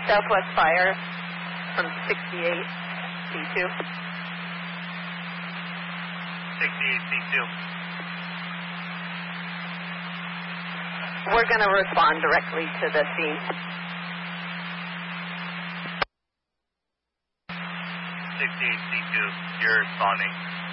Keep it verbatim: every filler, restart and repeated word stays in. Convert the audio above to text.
Southwest fire from sixty-eight C two. sixty-eight C two. We're going to respond directly to the scene. sixty-eight C two, you're responding.